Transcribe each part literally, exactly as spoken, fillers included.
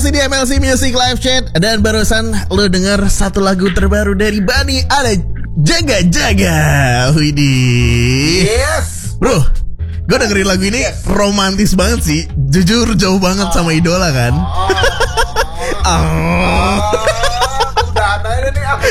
masih di M L C Music Live Chat. Dan barusan lo denger satu lagu terbaru dari Bani. Ada Jaga Jaga. Widih. Yes. Bro, gue dengerin lagu ini yes. romantis banget sih. Jujur jauh banget oh. sama idola kan. Oh, oh. oh. Udah ada nih aku.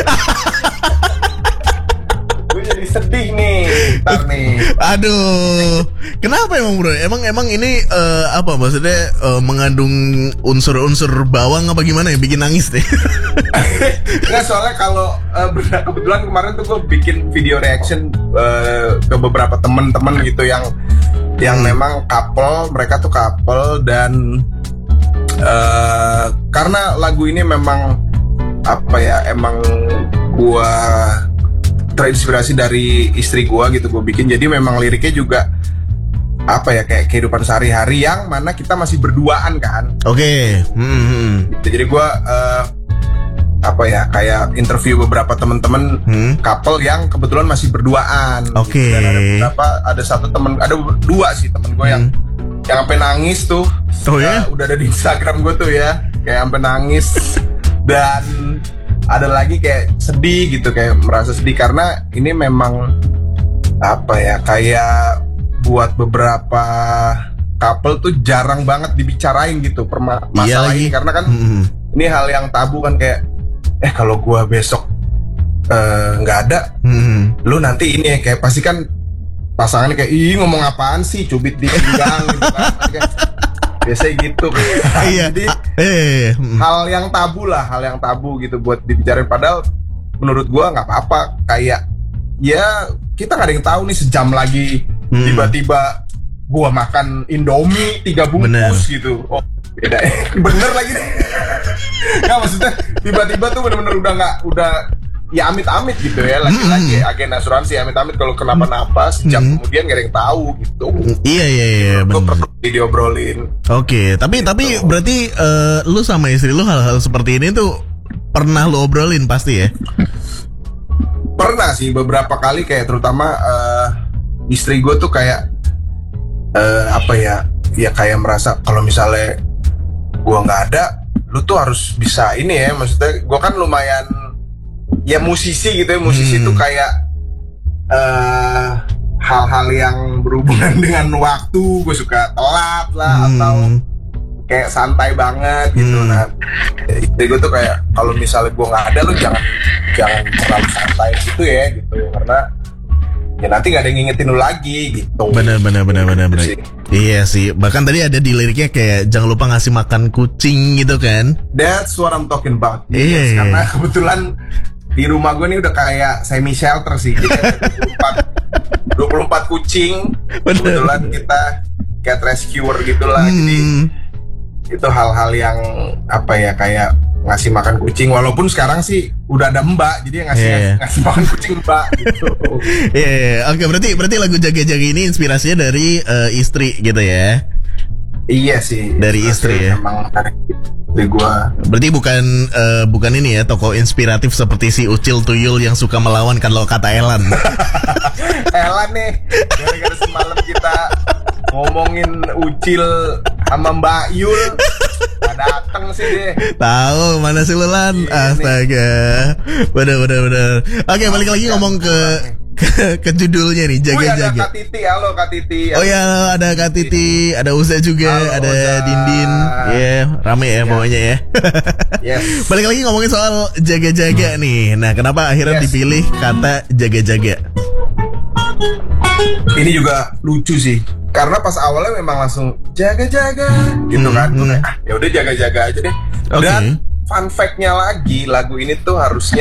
Gue jadi sedih nih. Ntar nih. Aduh, kenapa emang bro? Emang emang ini uh, apa maksudnya uh, mengandung unsur-unsur bawang apa gimana ya bikin nangis deh? Nggak, soalnya kalau uh, kebetulan kemarin tuh gue bikin video reaction uh, ke beberapa temen-temen gitu yang yang hmm. memang couple, mereka tuh couple dan uh, karena lagu ini memang apa ya emang gue terinspirasi dari istri gue gitu gue bikin, jadi memang liriknya juga apa ya kayak kehidupan sehari-hari yang mana kita masih berduaan kan. Oke. Okay. Hmm. Jadi gue uh, apa ya kayak interview beberapa teman-teman hmm. couple yang kebetulan masih berduaan. Oke. Okay. Gitu. Dan ada beberapa, ada satu temen, ada dua sih temen gue hmm. yang yang sampai nangis tuh. Oh ya? Uh, udah ada di Instagram gue tuh ya, kayak sampai nangis dan ada lagi kayak sedih gitu, kayak merasa sedih karena ini memang apa ya kayak buat beberapa couple tuh jarang banget dibicarain gitu perma- masalah iya ini karena kan mm-hmm. ini hal yang tabu kan, kayak eh kalau gua besok nggak uh, ada mm-hmm. lu nanti ini ya kayak pasti kan pasangannya kayak ih ngomong apaan sih cubit di pinggang gitu kan kayak, biasanya gitu. Iya. Jadi eh, hal yang tabu lah, hal yang tabu gitu buat dibicarain. Padahal menurut gua nggak apa-apa. Kayak ya kita nggak ada yang tahu nih sejam lagi hmm. tiba-tiba gua makan Indomie tiga bungkus bener. Gitu. Oh beda. Bener lagi deh. Nggak maksudnya tiba-tiba tuh bener-bener udah nggak udah ya amit-amit gitu ya, lagi-lagi hmm. agen asuransi amit-amit kalau kenapa-napa sejam hmm. kemudian gak ada yang tahu gitu. Iya iya iya. Gue perlu diobrolin. Oke, okay, tapi gitu. Tapi berarti uh, lu sama istri lu hal-hal seperti ini tuh pernah lu obrolin pasti ya? Pernah sih beberapa kali, kayak terutama uh, istri gue tuh kayak uh, apa ya, ya kayak merasa kalau misalnya gue nggak ada, lu tuh harus bisa ini ya, maksudnya gue kan lumayan ya musisi gitu ya, musisi hmm. tuh kayak uh, hal-hal yang berhubungan dengan waktu, gue suka telat lah hmm. atau kayak santai banget gitu. Hmm. Nah, istri gue tuh kayak kalau misalnya gue nggak ada, lu jangan jangan terlalu santai gitu ya gitu, karena ya nanti nggak ada yang ngingetin lu lagi gitu. Benar benar benar benar benar. Iya sih, bahkan tadi ada di liriknya kayak jangan lupa ngasih makan kucing gitu kan. That's what I'm talking about. Iya. Yes, karena kebetulan di rumah gue nih udah kayak semi shelter sih, jadi dua puluh empat kucing. Bener. Kebetulan kita cat rescuer gitulah. Hmm. Jadi itu hal-hal yang apa ya kayak ngasih makan kucing, walaupun sekarang sih udah ada mbak, jadi ngasih yeah. ngasih, ngasih makan kucing mbak gitu. Iya, yeah, yeah. Oke, okay, berarti berarti lagu Jaga Jaga ini inspirasinya dari uh, istri gitu ya? Iya sih. Dari istri ya. Emang dari gua. Berarti bukan uh, bukan ini ya, tokoh inspiratif seperti si Ucil Tuyul yang suka melawan kalau kata Elan. Elan nih, gara-gara semalam kita ngomongin Ucil sama Mbak Yul, nggak dateng sih deh. Tahu mana sih Lulan? Astaga. Bener bener bener. Oke, balik lagi ngomong ke ke, ke judulnya nih, Jaga Jaga. Ada Kak Titi, halo Kak Titi. Oh ya, ada Kak Titi, ada Uza juga, halo, ada Uza. Dindin. Ya, yeah, rame ya yeah. pokoknya ya. Yes. Balik lagi ngomongin soal Jaga Jaga hmm. nih. Nah, kenapa akhirnya yes. dipilih kata Jaga Jaga? Ini juga lucu sih. Karena pas awalnya memang langsung jaga-jaga gitu hmm, kan. Hmm. Ah, ya udah jaga-jaga aja deh. Okay. Dan fun fact-nya lagi, lagu ini tuh harusnya